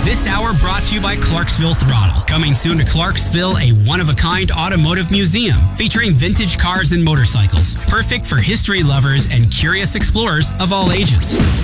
This hour brought to you by Clarksville Throttle. Coming soon to Clarksville, a one-of-a-kind automotive museum featuring vintage cars and motorcycles. Perfect for history lovers and curious explorers of all ages.